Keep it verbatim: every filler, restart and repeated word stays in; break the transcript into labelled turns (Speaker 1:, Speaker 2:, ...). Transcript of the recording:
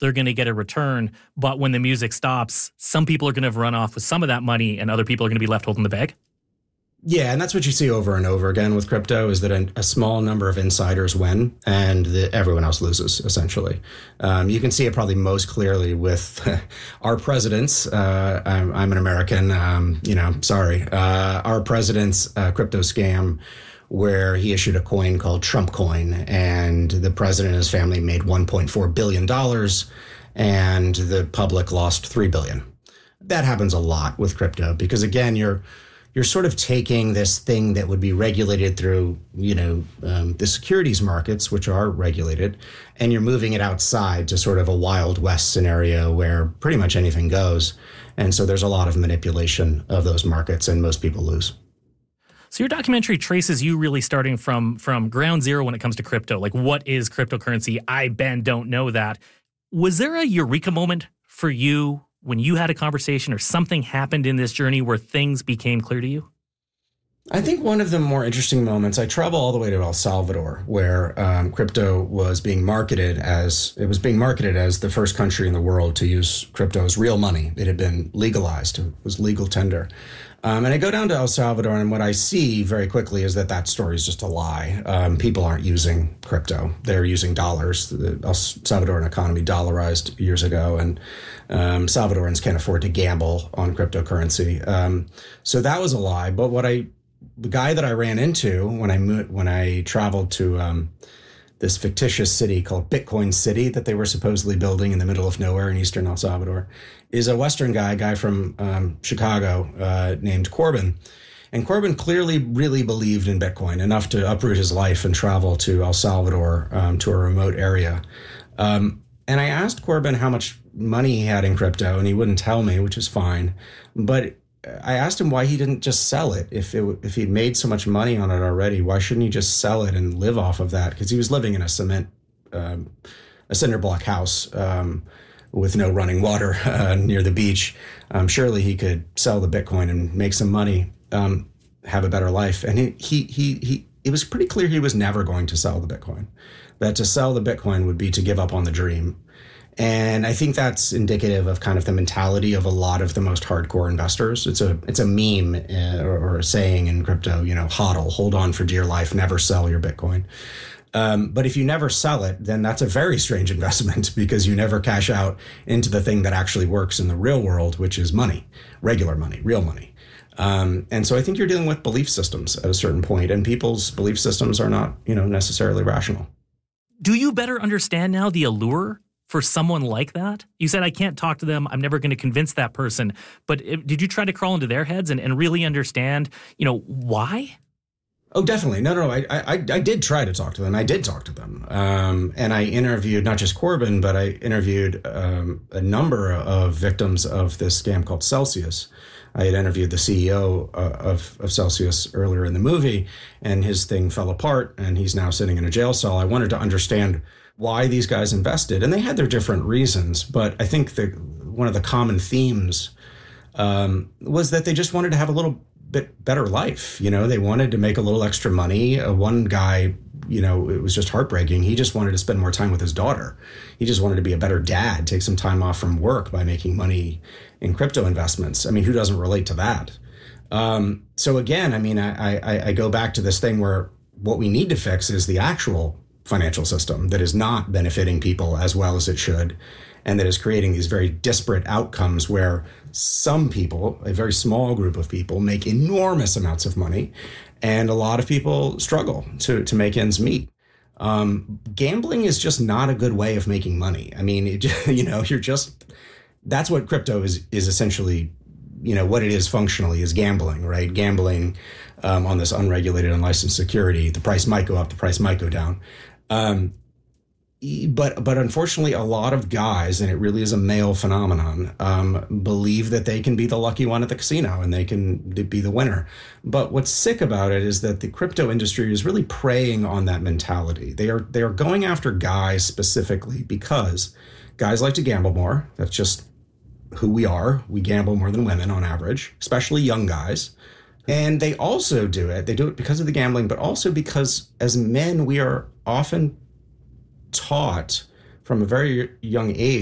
Speaker 1: they're going to get a return. But when the music stops, some people are going to run off with some of that money and other people are going to be left holding the bag.
Speaker 2: Yeah, and that's what you see over and over again with crypto is that a, a small number of insiders win and the, everyone else loses, essentially. Um, you can see it probably most clearly with our presidents. Uh, I'm, I'm an American, um, you know, sorry. Uh, our president's uh, crypto scam where he issued a coin called Trump coin, and the president and his family made one point four billion dollars, and the public lost three billion dollars. That happens a lot with crypto because, again, you're you're sort of taking this thing that would be regulated through, you know, um, the securities markets, which are regulated, and you're moving it outside to sort of a Wild West scenario where pretty much anything goes. And so there's a lot of manipulation of those markets, and most people lose.
Speaker 1: So your documentary traces you really starting from from ground zero when it comes to crypto. Like, what is cryptocurrency? I, Ben, don't know that. Was there a eureka moment for you when you had a conversation or something happened in this journey where things became clear to you?
Speaker 2: I think one of the more interesting moments, I travel all the way to El Salvador, where um, crypto was being marketed as, it was being marketed as the first country in the world to use crypto as real money. It had been legalized. It was legal tender. Um, and I go down to El Salvador, and what I see very quickly is that that story is just a lie. Um, people aren't using crypto. They're using dollars. The El Salvadoran economy dollarized years ago, and um, Salvadorans can't afford to gamble on cryptocurrency. Um, so that was a lie. But what I, the guy that I ran into when I moved, when I traveled to um, this fictitious city called Bitcoin City that they were supposedly building in the middle of nowhere in eastern El Salvador, is a Western guy, a guy from um, Chicago uh, named Corbin. And Corbin clearly really believed in Bitcoin enough to uproot his life and travel to El Salvador, um, to a remote area. Um, and I asked Corbin how much money he had in crypto, and he wouldn't tell me, which is fine. But I asked him why he didn't just sell it. If it, if he'd made so much money on it already, why shouldn't he just sell it and live off of that? Because he was living in a cement, um, a cinder block house, um, with no running water uh, near the beach. Um, surely he could sell the Bitcoin and make some money, um, have a better life. And he, he, he, he, it was pretty clear he was never going to sell the Bitcoin, that to sell the Bitcoin would be to give up on the dream. And I think that's indicative of kind of the mentality of a lot of the most hardcore investors. It's a it's a meme uh, or, or a saying in crypto, you know, hodl, hold on for dear life, never sell your Bitcoin. Um, but if you never sell it, then that's a very strange investment because you never cash out into the thing that actually works in the real world, which is money, regular money, real money. Um, and so I think you're dealing with belief systems at a certain point, and people's belief systems are not, you know, necessarily rational.
Speaker 1: Do you better understand now the allure for someone like that? You said, I can't talk to them. I'm never going to convince that person. But it, did you try to crawl into their heads and, and really understand, you know, why?
Speaker 2: Oh, definitely. No, no, no. I, I, I did try to talk to them. I did talk to them. Um, and I interviewed not just Corbin, but I interviewed um, a number of victims of this scam called Celsius. I had interviewed the C E O uh, of, of Celsius earlier in the movie, and his thing fell apart, and he's now sitting in a jail cell. I wanted to understand why these guys invested, and they had their different reasons. But I think that one of the common themes um, was that they just wanted to have a little bit better life. You know, they wanted to make a little extra money. Uh, one guy, you know, it was just heartbreaking. He just wanted to spend more time with his daughter. He just wanted to be a better dad, take some time off from work by making money in crypto investments. I mean, who doesn't relate to that? Um, so again, I mean, I, I, I go back to this thing where what we need to fix is the actual financial system that is not benefiting people as well as it should, and that is creating these very disparate outcomes where some people, a very small group of people, make enormous amounts of money, and a lot of people struggle to, to make ends meet. Um, gambling is just not a good way of making money. I mean, it, you know, you're just, that's what crypto is, is essentially, you know, what it is functionally is gambling, right? Gambling um, on this unregulated, unlicensed security. The price might go up, the price might go down. Um, but but unfortunately, a lot of guys, and it really is a male phenomenon, um, believe that they can be the lucky one at the casino and they can be the winner. But what's sick about it is that the crypto industry is really preying on that mentality. They are they are going after guys specifically because guys like to gamble more. That's just who we are. We gamble more than women on average, especially young guys. And they also do it. They do it because of the gambling, but also because as men, we are often taught from a very young age